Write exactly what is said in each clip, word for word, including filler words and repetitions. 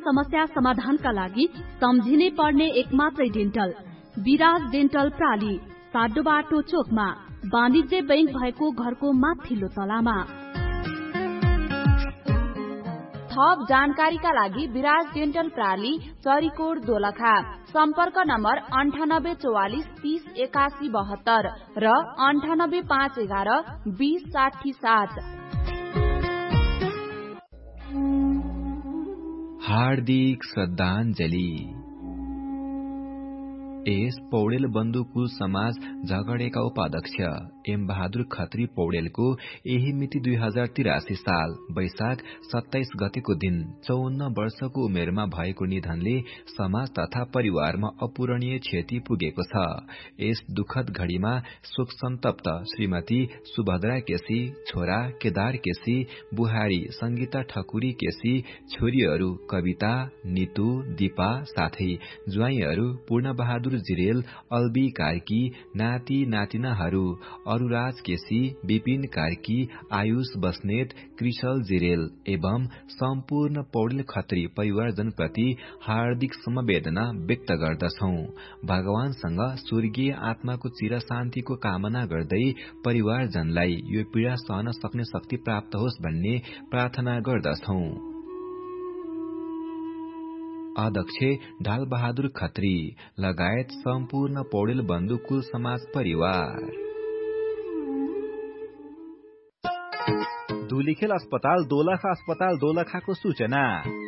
समस्या समाधानका लागि सम्झिनै पर्ने एकमात्रै डेन्टल विराज डेन्टल प्राली, साडो बाटो चोकमा, वाणिज्य बैंक भएको घरको माथिल्लो तलामा। थप जानकारीका लागि विराज डेन्टल प्राली, चरीकोट दोलखा। सम्पर्क नम्बर अन्ठानब्बे चौवालिस तीस एकासी बहत्तर र अन्ठानब्बे पाँच एघार बीस साठी सात। हार्दिक श्रद्धाञ्जली। एस पौडेल बन्धुकुल समाज झगडेका उपाध्यक्ष एम बहादुर खत्री पौडेलको यही मिति दुई हजार तिरासी साल वैशाख सत्ताइस गतेको दिन चौवन्न वर्षको उमेरमा भएको निधनले समाज तथा परिवारमा अपूरणीय क्षति पुगेको छ। यस दुखद घड़ीमा शोक सन्तप्त श्रीमती सुभद्रा केसी, छोरा केदार केसी, बुहारी संगीता ठकुरी केसी, छोरीहरू कविता, नितु, दीपा साथै ज्वाइँहरू पूर्ण बहादुर जिरेल, अल्बी कार्की, नाति नातिनाहरू अरुराज केसी, विपिन कार्की, आयुष बस्नेत, कृषल जिरेल एवं सम्पूर्ण पौडेल खत्री परिवारजनप्रति हार्दिक समवेदना व्यक्त गर्दछौ। भगवानसँग स्वर्गीय आत्माको चिर शान्तिको कामना गर्दै परिवारजनलाई यो पीड़ा सहन सक्ने शक्ति प्राप्त होस् भन्ने प्रार्थना गर्दछौ। अध्यक्ष ढाल बहादुर खत्री लगायत सम्पूर्ण पौडेल बन्धुकुल समाज परिवार। धुलीखेल अस्पताल दोलखा अस्पताल दोलखाको सूचना।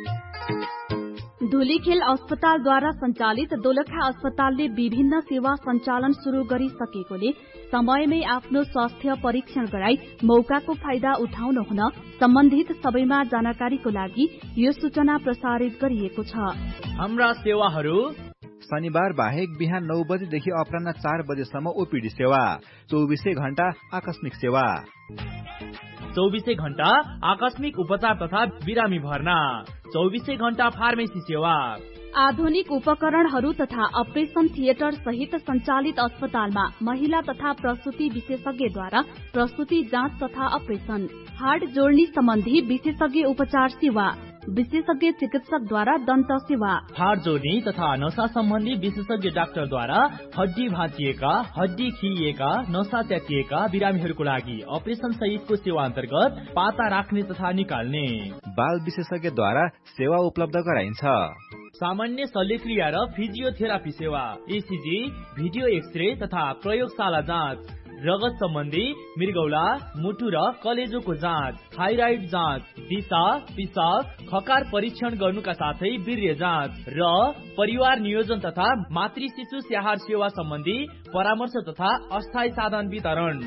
धुलीखेल अस्पतालद्वारा सञ्चालित दोलखा अस्पतालले विभिन्न सेवा सञ्चालन शुरू गरिसकेकोले समयमै आफ्नो स्वास्थ्य परीक्षण गराई मौकाको फाइदा उठाउन हुन सम्बन्धित सबैमा जानकारीको लागि यो सूचना प्रसारित गरिएको छ। हाम्रा सेवाहरू शनिबार बाहेक बिहान नौ बजेदेखि अपराह्न चार बजेसम्म ओपीडी सेवा, चौबिसै घण्टा आकस्मिक सेवा, चौबिसै घण्टा आकस्मिक उपचार तथा बिरामी भर्ना, चौबिसै घण्टा फार्मेसी सेवा। आधुनिक उपकरणहरू तथा अपरेशन थिएटर सहित सञ्चालित अस्पतालमा महिला तथा प्रसूति विशेषज्ञद्वारा प्रसूति जाँच तथा अपरेशन, हाड जोड्नी सम्बन्धी विशेषज्ञ उपचार सेवा, विशेषज्ञ चिकित्सकद्वारा दन्त सेवा, हाड जोड्नी तथा नसा सम्बन्धी विशेषज्ञ डाक्टरद्वारा हड्डी भाँचिएका, हड्डी खिलिएका, नसा च्यातिएका बिरामीहरूको लागि अपरेशन सहितको सेवा अन्तर्गत पाता राख्ने तथा निकाल्ने, बाल विशेषज्ञद्वारा सेवा उपलब्ध गराइन्छ। सामान्य शल्यक्रिया र फिजियोथेरापी सेवा, ईसीजी, भिडियो एक्सरे तथा प्रयोगशाला जाँच, रगत सम्बन्धी मृगौला, मुटु र कलेजोको जाँच, थाइराइड जाँच, दिशा, पिसाब, खकार परीक्षण गर्नुका साथै वीर्य जाँच र परिवार नियोजन तथा मातृ शिशु स्याहार सेवा सम्बन्धी परामर्श तथा अस्थायी साधन वितरण।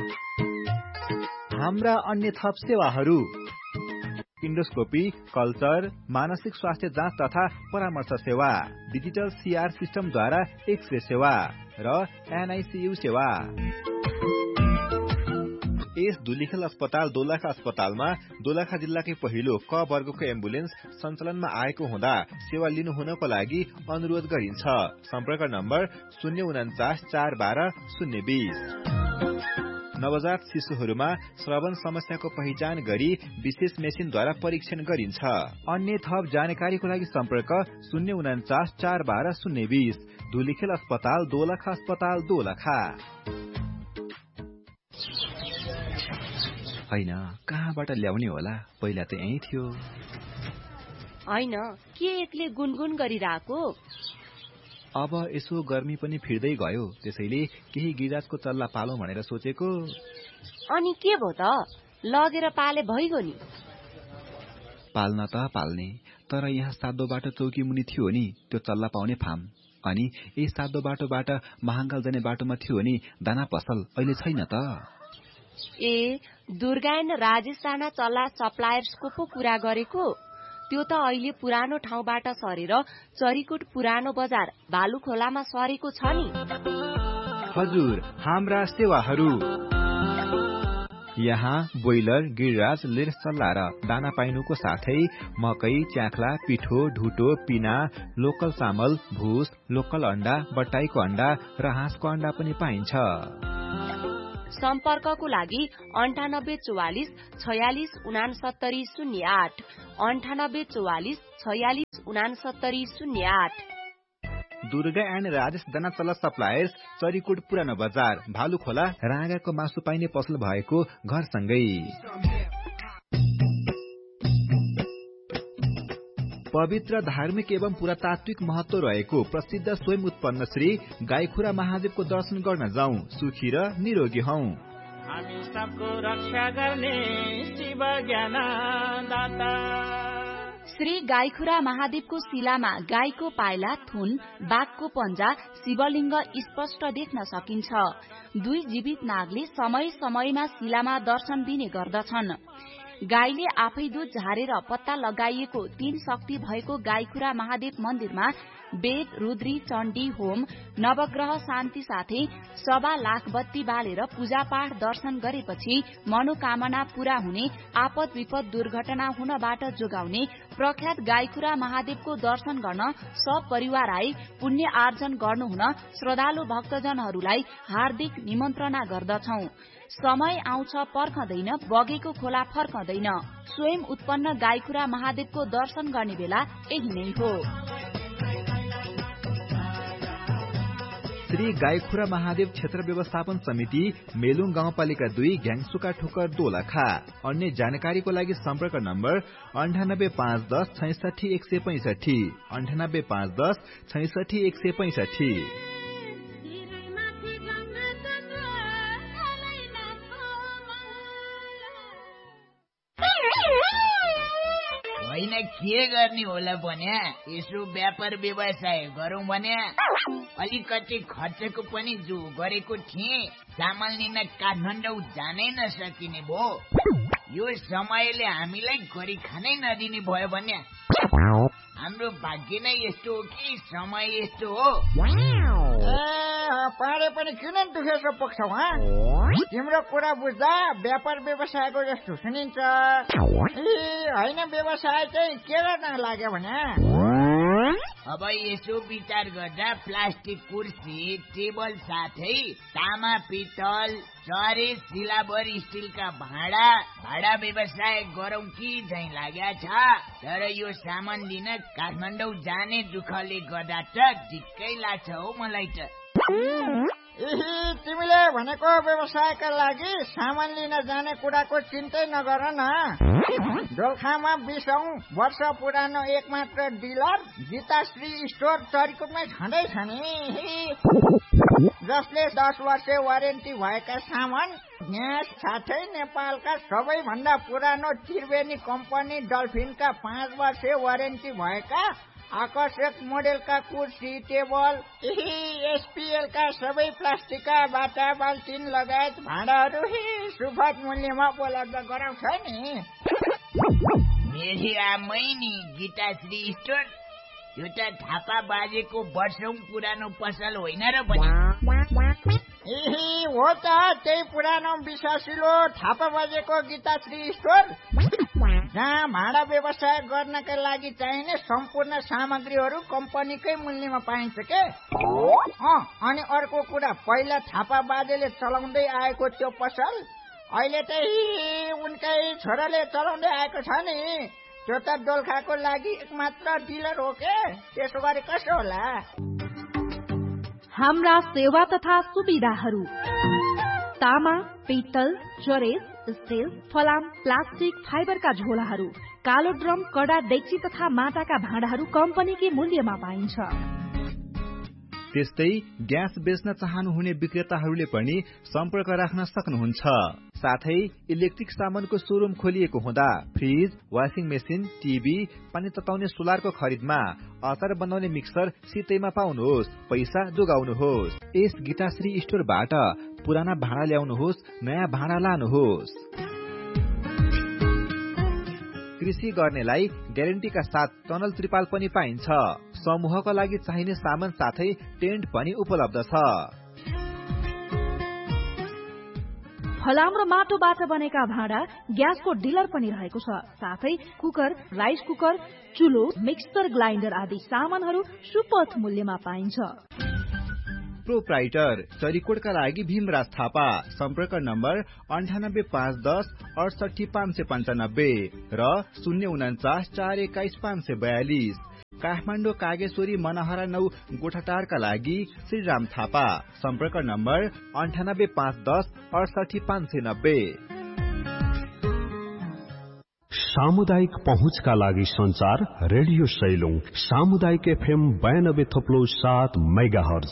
हाम्रा अन्य थप सेवाहरू इन्डोस्कोपी, कल्चर, मानसिक स्वास्थ्य जाँच तथा परामर्श सेवा, डिजिटल सीआर सिस्टमद्वारा एक्सरे सेवा र एनआईसीयू सेवा। यस धुलीखेल अस्पताल दोलखा अस्पतालमा दोलखा जिल्लाकै पहिलो क वर्गको एम्बुलेन्स सञ्चालनमा आएको हुँदा सेवा लिनु हुनको लागि अनुरोध गरिन्छ। सम्पर्क नम्बर शून्य उन्चास चार बाह्र शून्य बीस। नवजात शिशुहरूमा श्रवण समस्याको पहिचान गरी विशेष मेसिनद्वारा परीक्षण गरिन्छ। अन्य थप जानकारीको लागि सम्पर्क शून्य उन्चास चार बाह्र शून्य बीस। धुलीखेल अस्पताल दोलखा अस्पताल दोलखा। हैन, कहाँबाट ल्याउने होला? पहिला त यही थियो। हैन, के एक्लै गुनगुन गरिरहेको? अब यसो गर्मी पनि फिर्दै गयो, त्यसैले केही गिराजको चल्ला पालौं भनेर सोचेको। अनि के भो त, लगेर पाले भइगयो नि? पाल्न त पाल्ने, तर यहाँ सादो बाटो चौकी मुनि थियो नि त्यो चल्ला पाउने फार्म, अनि यही सादो बाटोबाट महाङ्गाल जाने बाटोमा थियो नि दाना पसल, अहिले छैन त। ए, दुर्गायन राजेश राणा चल्ला सप्लायर्सको पो कुरा गरेको? त्यो त अहिले पुरानो ठाउँबाट सरेर चरीकोट पुरानो बजार भालुखोलामा सरेको छ नि। हजुर, हाम्रा सेवाहरू यहाँ बोइलर, गिरिराज, लेस चल्ला र दाना पाइनुको साथै मकै, च्याख्ला, पिठो, ढुटो, पिना, लोकल चामल, भुस, लोकल अण्डा, बट्टाईको अण्डा र हाँसको अण्डा पनि पाइन्छ। सम्पर्कको लागि अन्ठानब्बे चौवालिस छयालिस उनासत्तरी शून्य आठ अन्ठानब्बे चौवालिस छयालिस उनासत्तरी शून्य आठ। दुर्गा एन्ड राजेश दानाचला सप्लायर्स, चरीकोट पुरानो बजार, भालुखोला। राँगाको मासु पाइने पसल भएको घरसँगै। पवित्र धार्मिक एवं पुरातात्विक महत्व रहेको प्रसिद्ध स्वयं उत्पन्न श्री गाईखुरा महादेवको दर्शन गर्न जाउँ, सुखी र निरोगी हौं। हामी सबको रक्षा गर्ने शिव ज्ञान दाता। श्री गाईखुरा महादेवको शिलामा गाईको पाइला, थुन, बाघको पञ्जा, शिवलिङ्ग स्पष्ट देख्न सकिन्छ। दुई जीवित नागले समय समयमा शिलामा दर्शन दिने गर्दछन्। गाईले आफै दूध झारेर पत्ता लगाइएको तीन शक्ति भएको गाईखुरा महादेव मन्दिरमा वेद, रुद्री, चण्डी होम, नवग्रह शान्ति साथै सवा लाख बत्ती बालेर पूजापाठ दर्शन गरेपछि मनोकामना पूरा हुने, आपद विपद दुर्घटना हुनबाट जोगाउने प्रख्यात गाईखुरा महादेवको दर्शन गर्न सब परिवार आई पुण्य आर्जन गर्नुहुन श्रद्धालु भक्तजनहरूलाई हार्दिक निमन्त्रणा गर्दछौं। समय आउँछ पर्खदैन, बगेको खोला फर्कदैन। स्वयं उत्पन्न गाईखुरा महादेवको दर्शन गर्ने बेला यही नै हो। श्री गाईखुरा महादेव क्षेत्र व्यवस्थापन समिति, मेलुङ गाउँपालिका दुई, घ्याङसुका ठोकर दोलखा। अन्य जानकारीको लागि सम्पर्क नम्बर अन्ठानब्बे पाँच दस छैसठी एक सय पैंसठी अन्ठानब्बे पाँच दस छैसठी एक सय पैंसठी। होइन के गर्ने होला भने यसो व्यापार व्यवसाय गरौँ भने अलिकति खर्चको पनि जो गरेको थिएँ, सामान लिन काठमाडौँ जानै नसकिने भो। यो समयले हामीलाई गरी खानै नदिने भयो भने हाम्रो भाग्य नै यस्तो हो कि समय यस्तो हो। पारे पनि किन दुखेर पुग्छौ? तिम्रो कुरा बुझ्दा व्यापार व्यवसायको जस्तो सुनिन्छ। होइन व्यवसाय चाहिँ के गर्न लाग्यो भने अब यसो विचार गर्दा प्लास्टिक कुर्सी, टेबल साथै तामा, पित्तल, चरे, सिलाबर स्टिलका भाँडा भाडा व्यवसाय गरौँ कि झैँ लाग्या छ। तर यो सामान लिन काठमाडौँ जाने दुःखले गर्दा त ढिक्कै लाग्छ हौ मलाई त। तिमीले भनेको व्यवसायका लागि सामान लिन जाने कुराको चिन्तै नगर न। दोलखामा बीसौं वर्ष पुरानो एक मात्र डिलर गीताश्री स्टोर चरीकोटमै छँदै छ नि, जसले दस वर्ष वारेन्टी भएका सामान ग्यास साथै नेपालका सबैभन्दा पुरानो त्रिवेणी कम्पनी डल्फिनका पाँच वर्ष वारेन्टी भएका आकर्षक मोडेलका कुर्सी, टेबल, एसपीएलका सबै प्लास्टिकका बाटा, बाल्टिन लगायत भाँडाहरू सुपथ मूल्यमा उपलब्ध गराउँछ नि। मेरी आमै नि गीताश्री स्टोर, यो त थापा बाजेको वर्षौं पुरानो पसल होइन र पनि। हो त, त्यही पुरानो विश्वासिलो थापा बाजेको गीताश्री स्टोर, जहाँ भाडा व्यवसाय गर्नका लागि चाहिने सम्पूर्ण सामग्रीहरू कम्पनीकै मूल्यमा पाइन्छ के। अनि अर्को कुरा, पहिला थापा बाजेले चलाउँदै आएको त्यो पसल अहिले त उनकै छोराले चलाउँदै आएको छ नि। त्यो त दोलखाको लागि एकमात्र डिलर हो के, त्यसो गरे कसो होला? हाम्रा सेवा तथा सुविधाहरू: तामा, पित्तल, चरेस, स्टिल, फलाम, प्लास्टिक, फाइबरका झोलाहरू, कालो ड्रम, कडा डेक्ची तथा माटाका भाँडाहरू कम्पनीकै मूल्यमा पाइन्छ। त्यस्तै ग्यास बेच्न चाहनुहुने विक्रेताहरूले पनि सम्पर्क राख्न सक्नुहुन्छ। साथै इलेक्ट्रिक सामानको शोरूम खोलिएको हुँदा फ्रिज, वाशिङ मेसिन, टिभी, पानी तताउने सोलरको खरिदमा अचार बनाउने मिक्सर सितैमा पाउनुहोस्, पैसा जोगाउनुहोस्। यस गीताश्री स्टोरबाट पुराना भाँडा ल्याउनुहोस्, नयाँ भाँडा लानुहोस्। कृषि गर्नेलाई ग्यारेन्टीका साथ टनल त्रिपाल पनि पाइन्छ। समूहका लागि चाहिने सामान साथै टेन्ट पनि उपलब्ध छ। फलाम र माटोबाट बनेका भाँडा, ग्यासको डिलर पनि रहेको छ। साथै cooker, rice cooker, चुलो, mixer grinder आदि सामानहरू सुपथ मूल्यमा पाइन्छ। प्रोप्राइटर। चरीकोटका लागि भीमराज थापा। सम्पर्क नम्बर अन्ठानब्बे पाँच दस अडसठी पाँच सय पन्चानब्बे र शून्य उन्चास चार एक्काइस पाँच सय बयालिस। काठमाडौँ कागेश्वरी मनहरा नौ गोठाटारका लागि श्रीराम थापा। सम्पर्क नम्बर अन्ठानब्बे पाँच दस अडसठी पाँच सय नब्बे। सामुदायिक पहुँचका लागि संचार रेडियो सैलुङ सामुदायिक एफएम बयानब्बे थोप्लो सात मेगा हर्ज